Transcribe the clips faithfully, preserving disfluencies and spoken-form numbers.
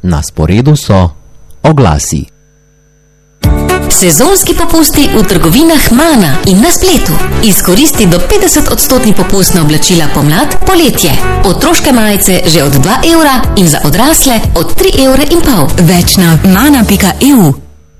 Na sporedu so oglasi. Sezonski popusti v trgovinah Mana in na spletu. Izkoristi do petdeset odstotni popust na oblačila pomlad, poletje. Otroške majice že od dva evra in za odrasle od tri evre in pol. Več na mana pika e u.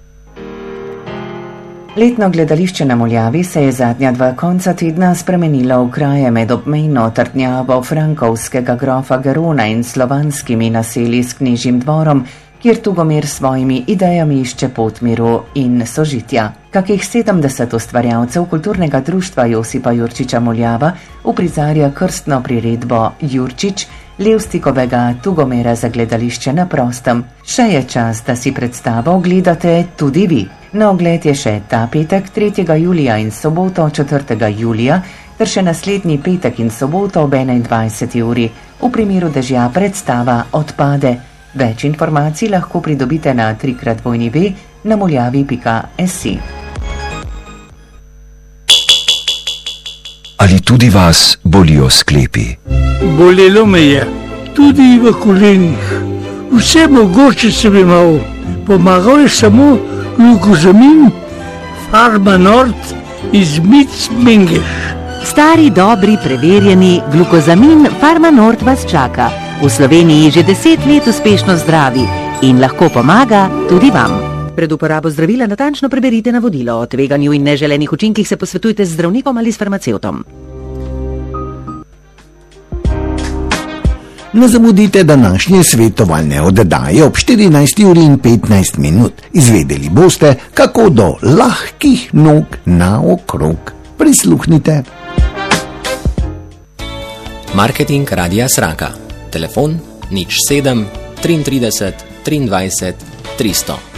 Letno gledališče na Muljavi se je zadnja dva konca tedna spremenilo v kraje med obmejno trdnjavo frankovskega grofa Garona in slovanskimi naselji s Knežjim dvorom, kjer Tugomir s svojimi idejami išče pot miru in sožitja. Kakih sedemdeset ustvarjalcev kulturnega društva Josipa Jurčiča Muljava uprizarja krstno priredbo Jurčič, Levstikovega Tugomira za gledališče na prostem. Še je čas, da si predstavo ogledate tudi vi. Na ogled je še ta petek, tretjega julija in soboto, četrtega julija, ter še naslednji petek in soboto ob enaindvajseti uri. V primeru dežja predstava odpade. Več informacij lahko pridobite na trikrat dvojni ve na muljavi pika si. Ali tudi vas bolijo sklepi? Bolelo me je, tudi v kolenih. Vse mogoče sem imel. Pomagal je samo glukozamin, Farma Nord iz Micmengeš. Stari, dobri, preverjeni glukozamin Farma Nord vas čaka. V Sloveniji že deset let uspešno zdravi in lahko pomaga tudi vam. Pred uporabo zdravila natančno preberite navodilo. O tveganju in neželenih učinkih se posvetujte z zdravnikom ali s farmacevtom. Ne zamudite današnje svetovalne oddaje ob štirinajsti uri in petnajst minut. Izvedeli boste, kako do lahkih nog naokrog. Prisluhnite. Marketing Radia Sraka. Telefon nič sedem triintrideset triindvajset tristo.